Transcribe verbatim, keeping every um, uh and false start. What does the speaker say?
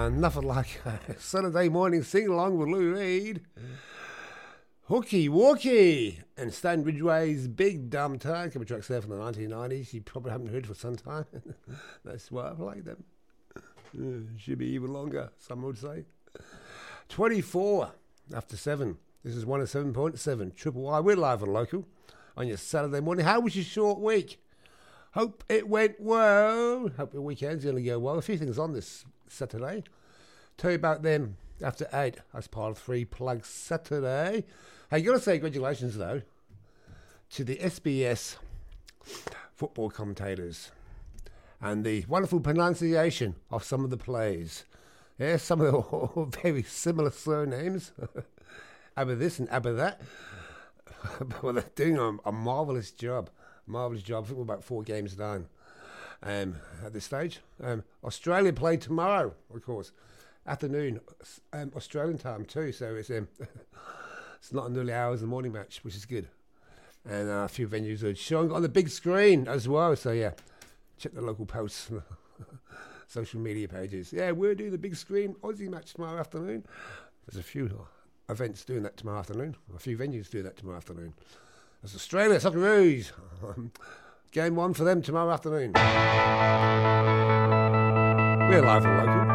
Uh, nothing like a Saturday morning sing-along with Lou Reed. Hooky Walkie and Stan Ridgway's Big Dumb Town. A couple of tracks there from the nineteen nineties. You probably haven't heard for some time. That's why I played them. Uh, should be even longer, some would say. twenty-four after seven. This is one oh seven point seven. Triple Y. We're live and local on your Saturday morning. How was your short week? Hope it went well. Hope your weekend's going to go well. A few things on this Saturday. Tell you about them after eight. That's part of three Plug Saturday. Hey, you got to say congratulations, though, to the S B S football commentators and the wonderful pronunciation of some of the plays. Yeah, some of them all very similar surnames. Abba this and Abba that. Well, they're doing a, a marvellous job. Marvellous job. I think we're about four games down um, at this stage. Um, Australia play tomorrow, of course. Afternoon, um, Australian time too. So it's um, it's not an early hours in the morning match, which is good. And uh, a few venues are showing on the big screen as well. So yeah, check the local posts, social media pages. Yeah, we're doing the big screen Aussie match tomorrow afternoon. There's a few events doing that tomorrow afternoon. A few venues do that tomorrow afternoon. There's Australia, Socceroos. Game one for them tomorrow afternoon. We're live and local.